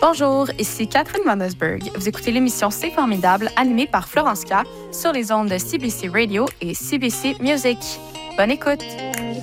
Bonjour, ici Catherine Vandersberg. Vous écoutez l'émission C'est formidable, animée par Florence K. sur les ondes de CBC Radio et CBC Music. Bonne écoute!